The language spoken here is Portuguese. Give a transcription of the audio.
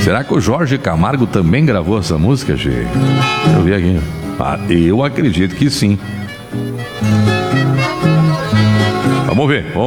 Será que o Jorge Camargo também gravou essa música, Gê? Deixa eu ver aqui. Eu acredito que sim. Vamos ver.